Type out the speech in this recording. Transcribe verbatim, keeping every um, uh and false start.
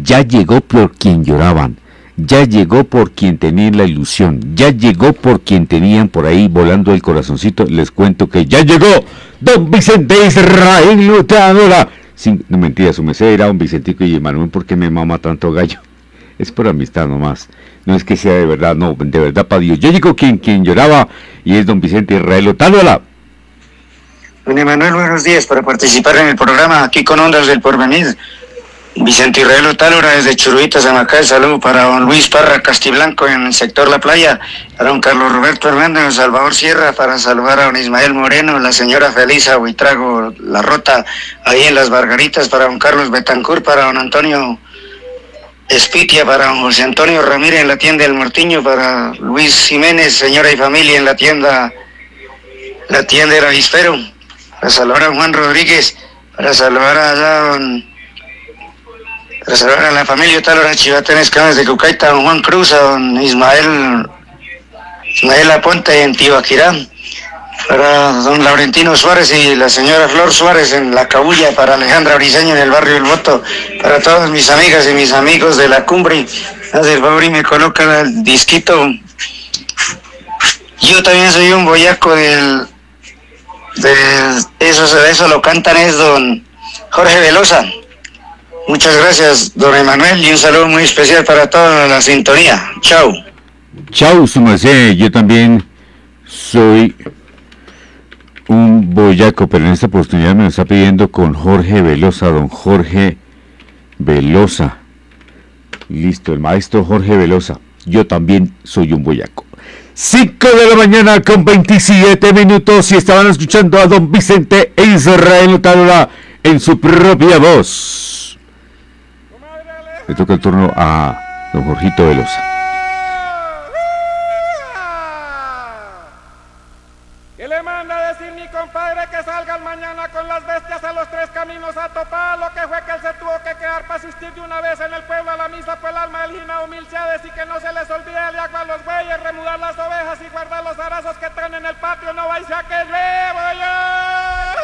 ya llegó por quien lloraban, ya llegó por quien tenían la ilusión, ya llegó por quien tenían por ahí volando el corazoncito. Les cuento que ya llegó don Vicente Israel Lutadora. Sin, no mentira, su merced era don Vicentico y Emanuel, ¿por qué me mama tanto gallo? Es por amistad nomás, no es que sea de verdad, no, de verdad para Dios. Ya llegó quien, quien lloraba y es don Vicente Israel Lutadora. Don Emanuel, buenos días, para participar en el programa aquí con Ondas del Porvenir. Vicente Israel Otálora desde Churuita, Zamacay. Saludo para don Luis Parra Castiblanco en el sector La Playa, para don Carlos Roberto Hernández en Salvador Sierra, para saludar a don Ismael Moreno, la señora Felisa Huitrago La Rota, ahí en Las Margaritas, para don Carlos Betancur, para don Antonio Espitia, para don José Antonio Ramírez en la tienda del Mortiño, para Luis Jiménez, señora y familia en la tienda, la tienda del Avispero, para saludar a Juan Rodríguez, para saludar a don... Para saludar a la familia Otálora Chivatenes Camas de Cucaita, a don Juan Cruz, a don Ismael Ismael Aponte en Tibaquirá, para don Laurentino Suárez y la señora Flor Suárez en La Cabulla, para Alejandra Briseño en el barrio El Voto, para todas mis amigas y mis amigos de la cumbre. Hace el favor y me coloca el disquito. Yo también soy un boyaco del de eso, eso lo cantan es don Jorge Velosa. Muchas gracias, don Emanuel, y un saludo muy especial para toda la sintonía. Chao. Chao, su merced. Yo también soy un boyaco, pero en esta oportunidad me lo está pidiendo con Jorge Velosa, don Jorge Velosa. Listo, el maestro Jorge Velosa. Yo también soy un boyaco. cinco de la mañana con veintisiete minutos y estaban escuchando a don Vicente Israel Lutadora en su propia voz. Le toca el turno a don Jorgito Velosa. ¿Qué le manda a decir mi compadre que salgan mañana con las bestias a los tres caminos a topar? Lo que fue que él se tuvo que quedar para asistir de una vez en el pueblo a la misa, pues el alma del Gina humilchades y que no se les olvide el agua a los bueyes, remudar las ovejas y guardar los arazos que están en el patio, no vais a que llueva yo.